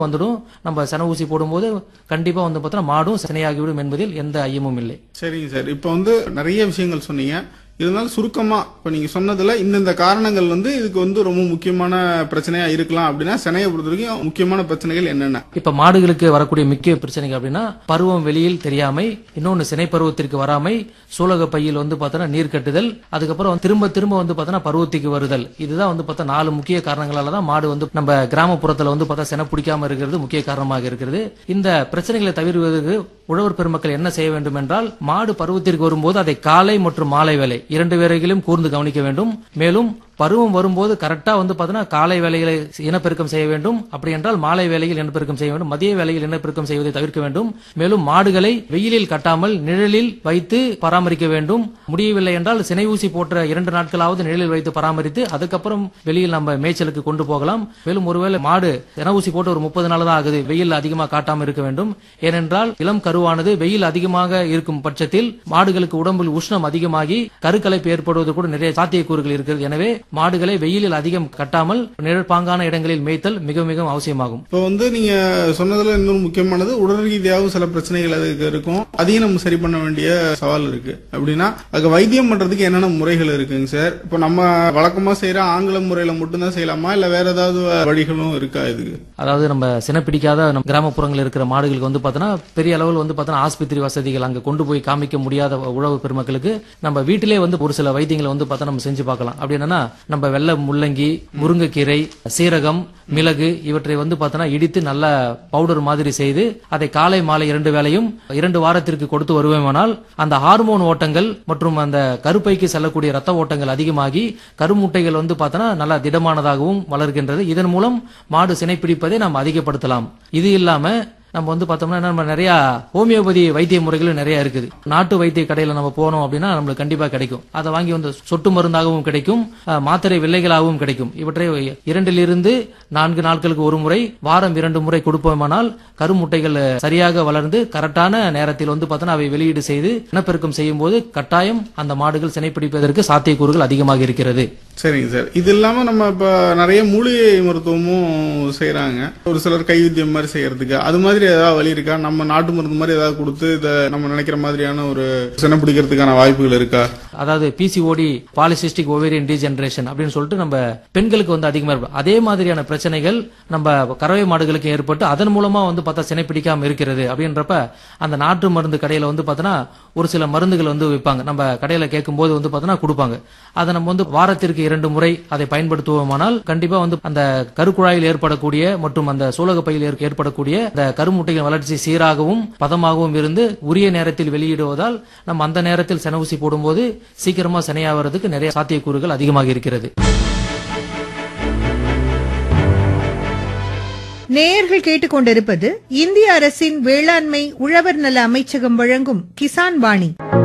வந்துடும். நம்ம சென ஊசி போடும்போது கண்டிப்பா வந்து பார்த்தா மாடும் சினையாகிவிடும் என்பதில் எந்த ஐயமும் இல்லை. சரிங்க சார். இப்ப வந்து நிறைய விஷயங்கள் சொன்னீங்க. இருந்தாலும் சுருக்கமா இப்ப நீங்க சொன்னதுல இந்த காரணங்கள் இதுக்கு ரொம்ப முக்கியமான பிரச்சனையா இருக்கலாம் அப்படின்னா சென்னையை பொறுத்த வரைக்கும் முக்கியமான பிரச்சனைகள் என்னென்ன? இப்ப மாடுகளுக்கு வரக்கூடிய முக்கிய பிரச்சனைகள் அப்படின்னா பருவம் வெளியில் தெரியாமை, இன்னொன்னு சினை பருவத்திற்கு வராமை, சூலக பையில் பார்த்தா நீர் கட்டுதல், அதுக்கப்புறம் திரும்ப பார்த்தா பருவத்துக்கு வருதல். இதுதான் பார்த்தா 4 முக்கிய காரணங்களால தான் மாடு நம்ம கிராமப்புறத்துல பார்த்தா செனை பிடிக்காம இருக்கிறது முக்கிய காரணமாக இருக்கிறது. இந்த பிரச்சனைகளை தவிர்வதற்கு உழவர் பெருமக்கள் என்ன செய்ய வேண்டும் என்றால், மாடு பருவத்திற்கு வரும்போது அதை காலை மற்றும் மாலை வேலை 2 வேளைகளிலும் கூர்ந்து கவனிக்க வேண்டும். மேலும் பருவம் வரும்போது கரெக்டா பார்த்தா காலை வேளைகளை இனப்பெருக்கம் செய்ய வேண்டும். அப்படி என்றால் மாலை வேளையில் இனப்பெருக்கம் செய்ய வேண்டும். மதிய வேளையில் இனப்பெருக்கம் செய்வதை தவிர்க்க வேண்டும். மேலும் மாடுகளை வெயிலில் கட்டாமல் நிழலில் வைத்து பராமரிக்க வேண்டும். முடியவில்லை என்றால் சினை ஊசி போட்ட 2 நாட்களாவது நிழலில் வைத்து பராமரித்து அதுக்கப்புறம் வெளியில் நம்ம மேய்ச்சலுக்கு கொண்டு போகலாம். மேலும் ஒருவேளை மாடு சினை ஊசி போட்டு ஒரு 30 நாள் தான் ஆகுது, வெயில் அதிகமாக காட்டாமல் இருக்க வேண்டும். ஏனென்றால் இளம் கருவானது வெயில் அதிகமாக இருக்கும் பட்சத்தில் மாடுகளுக்கு உடம்பில் உஷ்ணம் அதிகமாகி கருக்கலைப்பு ஏற்படுவது கூட நிறைய சாத்தியக்கூறுகள் இருக்கிறது. எனவே மாடுகளை வெயிலில் அதிகம் கட்டாமல் நிழற்பாங்கான இடங்களில் மேய்த்தல் மிக மிக அவசியமாகும். இப்போ நீங்க சொன்னதுல இன்னொரு முக்கியமானது உடல் ரீதியாகவும் சில பிரச்சனைகள் அதுக்கு இருக்கும். அதையும் நம்ம சரி பண்ண வேண்டிய சவால் இருக்கு. அப்படின்னா அதுக்கு வைத்தியம் பண்றதுக்கு என்னென்ன முறைகள் இருக்குங்க சார்? இப்போ நம்ம வழக்கமா செய்யற ஆங்கில முறையில மட்டும்தான் செய்யலாமா இல்ல வேற ஏதாவது வழிகளும் இருக்கா இதுக்கு? அதாவது நம்ம சினை பிடிக்காத கிராமப்புறங்களில் இருக்கிற மாடுகளுக்கு பார்த்தோன்னா பெரிய அளவில் பார்த்தோன்னா ஆஸ்பத்திரி வசதிகள் அங்க கொண்டு போய் காமிக்க முடியாத உழவு பெருமக்களுக்கு நம்ம வீட்டிலே ஒரு சில வைத்தியங்களை பார்த்தா நம்ம செஞ்சு பார்க்கலாம். அப்படி என்னன்னா நம்ம வெள்ளை முள்ளங்கி, முருங்கைக்கீரை, சீரகம், மிளகு இவற்றை பார்த்தோன்னா இடித்து நல்ல பவுடர் மாதிரி செய்து அதை காலை மாலை 2 வேளையும் 2 வாரத்திற்கு கொடுத்து வருவோமானால் அந்த ஹார்மோன் ஓட்டங்கள் மற்றும் அந்த கருப்பைக்கு செல்லக்கூடிய ரத்த ஓட்டங்கள் அதிகமாகி கருமுட்டைகள் பார்த்தோன்னா நல்லா திடமானதாகவும் வளர்கின்றது. இதன் மூலம் மாடு சினை பிடிப்பதை நாம் அதிகப்படுத்தலாம். இது இல்லாம நம்ம பார்த்தோம்னா நம்ம நிறைய ஹோமியோபதி வைத்திய முறைகளும் நிறைய இருக்குது. நாட்டு வைத்திய கடையில நம்ம போனோம் அப்படின்னா நம்மளுக்கு கண்டிப்பா கிடைக்கும். அதை வாங்கி சொட்டு மருந்தாகவும் கிடைக்கும், மாத்திரை வில்லைகளாகவும் கிடைக்கும். இவற்றை 2 to 4 நாட்களுக்கு ஒரு முறை, வாரம் 2 முறை கொடுப்போமானால் கருமுட்டைகள் சரியாக வளர்ந்து கரெக்டான நேரத்தில் பார்த்தோன்னா அவை வெளியீடு செய்து இனப்பெருக்கம் செய்யும் போது கட்டாயம் அந்த மாடுகள் சினை பிடிப்பதற்கு சாத்தியக்கூறுகள் அதிகமாக இருக்கிறது. சரிங்க சார். இது இல்லாம நம்ம இப்ப நிறைய மூலிகை மருத்துவமும் செய்யறாங்க. ஒரு சிலர் கைவித்தியம் மாதிரி செய்யறதுக்கு அது மாதிரி ஏதாவது வழி இருக்கா? நம்ம நாட்டு மருந்து மாதிரி ஏதாவது கொடுத்து இதை நம்ம நினைக்கிற மாதிரியான ஒரு சினை பிடிக்கிறதுக்கான வாய்ப்புகள் இருக்கா? அதாவது பிசிஓடி, பாலிசிஸ்டிக் ஓவேரியன் டீஜெனரேஷன் அப்படின்னு சொல்லிட்டு நம்ம பெண்களுக்கு அதிகமா இருக்கும். அதே மாதிரியான பிரச்சனைகள் நம்ம கறவை மாடுகளுக்கு ஏற்பட்டு அதன் மூலமா பார்த்தா சினை பிடிக்காம இருக்கிறது. அப்படின்றப்ப அந்த நாட்டு மருந்து கடையில பார்த்தோன்னா ஒரு சில மருந்துகள் வைப்பாங்க. நம்ம கடையில கேட்கும் போது பார்த்தோன்னா கொடுப்பாங்க. அதை நம்ம வாரத்திற்கு 2 முறை அதை பயன்படுத்துவோமானால் கண்டிப்பா அந்த கருக்குழாயில் ஏற்படக்கூடிய மற்றும் அந்த சூலக பையில் ஏற்படக்கூடிய அந்த கருமுட்டையின் வளர்ச்சி சீராகவும் பதமாகவும் இருந்து உரிய நேரத்தில் வெளியிடுவதால் நம்ம அந்த நேரத்தில் செனை ஊசி போடும்போது சீக்கிரமா சினையாவதுக்கு நிறைய சாத்தியக்கூறுகள் அதிகமாக இருக்கிறது. நேயர்கள் கேட்டுக்கொண்டிருப்பது இந்திய அரசின் வேளாண்மை உழவர் நல அமைச்சகம் வழங்கும் கிசான் வாணி.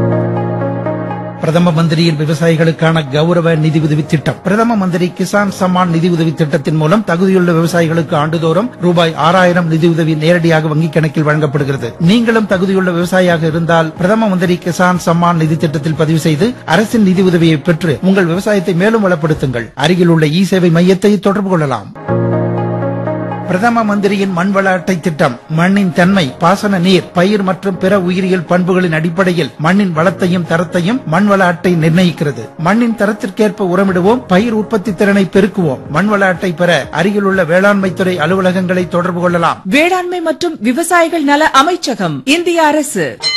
பிரதம மந்திரியின் விவசாயிகளுக்கான கௌரவ நிதி உதவி திட்டம். பிரதம மந்திரி கிசான் சம்மான் நிதி உதவி திட்டத்தின் மூலம் தகுதியுள்ள விவசாயிகளுக்கு ஆண்டுதோறும் ரூபாய் 6000 நிதியுதவி நேரடியாக வங்கிக் கணக்கில் வழங்கப்படுகிறது. நீங்களும் தகுதியுள்ள விவசாயியாக இருந்தால் பிரதம மந்திரி கிசான் சம்மான் நிதி திட்டத்தில் பதிவு செய்து அரசின் நிதி உதவியை பெற்று உங்கள் விவசாயத்தை மேலும் வளப்படுத்துங்கள். அருகில் உள்ள இ சேவை மையத்தை தொடர்பு கொள்ளலாம். பிரதம மந்திரியின் மண்வள அட்டை திட்டம் மண்ணின் தன்மை, பாசன நீர், பயிர் மற்றும் பிற உயிரியல் பண்புகளின் அடிப்படையில் மண்ணின் வளத்தையும் தரத்தையும் மண்வள அட்டை நிர்ணயிக்கிறது. மண்ணின் தரத்திற்கேற்ப உரமிடுவோம், பயிர் உற்பத்தி திறனை பெருக்குவோம். மண்வள அட்டை பெற அருகிலுள்ள வேளாண்மை துறை அலுவலகங்களை தொடர்பு கொள்ளலாம். வேளாண்மை மற்றும் விவசாயிகள் நல அமைச்சகம், இந்திய அரசு.